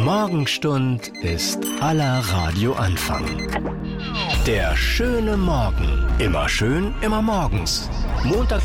Morgenstund ist aller Radioanfang. Der schöne Morgen. Immer schön, immer morgens. Montag